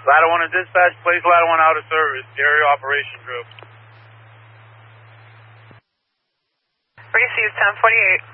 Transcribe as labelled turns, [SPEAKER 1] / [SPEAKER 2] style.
[SPEAKER 1] Ladder 1 to dispatch, place Ladder 1 out of service, area operation group.
[SPEAKER 2] Received 1048.